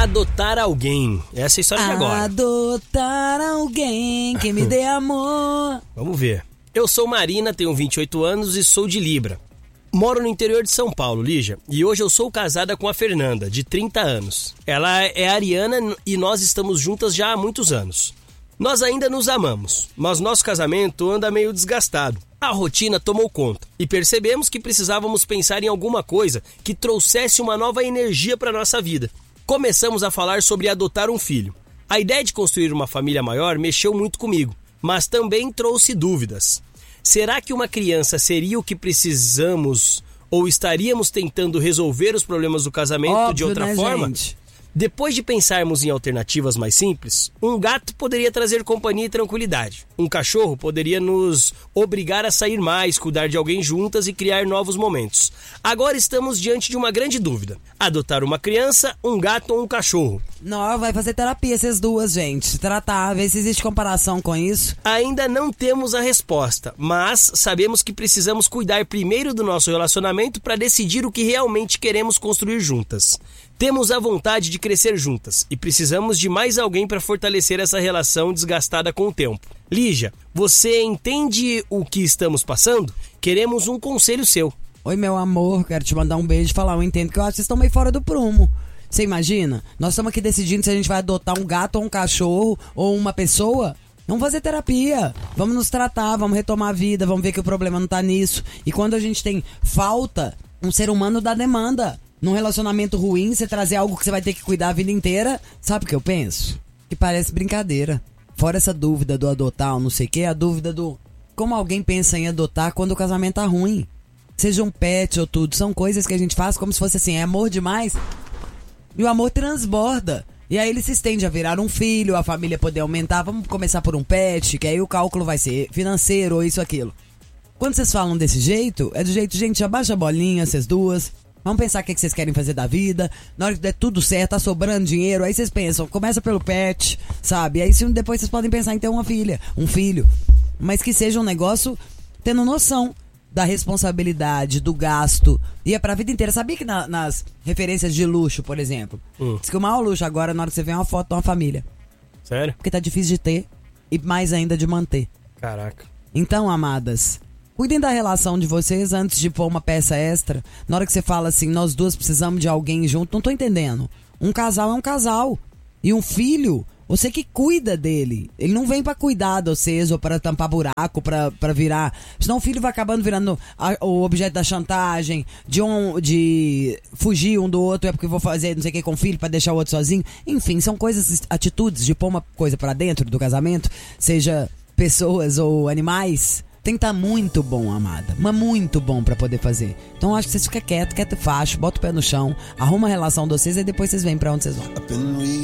Adotar alguém. Essa é a história de agora. Adotar alguém que me dê amor. Vamos ver. Eu sou Marina, tenho 28 anos e sou de Libra. Moro no interior de São Paulo, Lígia, e hoje eu sou casada com a Fernanda, de 30 anos. Ela é ariana e nós estamos juntas já há muitos anos. Nós ainda nos amamos, mas nosso casamento anda meio desgastado. A rotina tomou conta e percebemos que precisávamos pensar em alguma coisa que trouxesse uma nova energia para nossa vida. Começamos a falar sobre adotar um filho. A ideia de construir uma família maior mexeu muito comigo, mas também trouxe dúvidas. Será que uma criança seria o que precisamos ou estaríamos tentando resolver os problemas do casamento Óbvio, de outra né, forma? gente? Depois de pensarmos em alternativas mais simples, um gato poderia trazer companhia e tranquilidade. Um cachorro poderia nos obrigar a sair mais, cuidar de alguém juntas e criar novos momentos. Agora estamos diante de uma grande dúvida: adotar uma criança, um gato ou um cachorro? Não, vai fazer terapia essas duas, gente. Tratar, ver se existe comparação com isso. Ainda não temos a resposta, mas sabemos que precisamos cuidar primeiro do nosso relacionamento para decidir o que realmente queremos construir juntas. Temos a vontade de crescer juntas e precisamos de mais alguém para fortalecer essa relação desgastada com o tempo. Lígia, você entende o que estamos passando? Queremos um conselho seu. Oi, meu amor, quero te mandar um beijo e falar, eu entendo que eu acho que vocês estão meio fora do prumo. Você imagina? Nós estamos aqui decidindo se a gente vai adotar um gato ou um cachorro ou uma pessoa. Vamos fazer terapia, vamos nos tratar, vamos retomar a vida, vamos ver que o problema não tá nisso. E quando a gente tem falta, um ser humano dá demanda. Num relacionamento ruim, você trazer algo que você vai ter que cuidar a vida inteira, sabe o que eu penso? Que parece brincadeira. Fora essa dúvida do adotar ou não sei o que, a dúvida do como alguém pensa em adotar quando o casamento tá ruim. Seja um pet ou tudo, são coisas que a gente faz como se fosse assim, é amor demais. E o amor transborda. E aí ele se estende a virar um filho, a família poder aumentar. Vamos começar por um pet, que aí o cálculo vai ser financeiro ou isso, aquilo. Quando vocês falam desse jeito, é do jeito, gente, abaixa a bolinha, vocês duas. Vamos pensar o que vocês querem fazer da vida. Na hora que der tudo certo, tá sobrando dinheiro, aí vocês pensam, começa pelo pet, sabe? Aí depois vocês podem pensar em ter uma filha, um filho. Mas que seja um negócio tendo noção da responsabilidade, do gasto. E é pra vida inteira. Sabia que nas referências de luxo, por exemplo, diz que o maior luxo agora, na hora que você vê uma foto de uma família. Sério? Porque tá difícil de ter e mais ainda de manter. Caraca. Então, amadas, cuidem da relação de vocês antes de pôr uma peça extra. Na hora que você fala assim, nós duas precisamos de alguém junto, não tô entendendo. Um casal é um casal. E um filho, você que cuida dele. Ele não vem pra cuidar de vocês ou pra tampar buraco, pra virar. Senão o filho vai acabando virando o objeto da chantagem, de fugir um do outro, é porque eu vou fazer não sei o que com o filho pra deixar o outro sozinho. Enfim, são coisas, atitudes de pôr uma coisa pra dentro do casamento, seja pessoas ou animais. Tem que estar muito bom, amada. Mas muito bom pra poder fazer. Então acho que vocês ficam quieto e facho, bota o pé no chão, arruma a relação de vocês e depois vocês vêm pra onde vocês vão.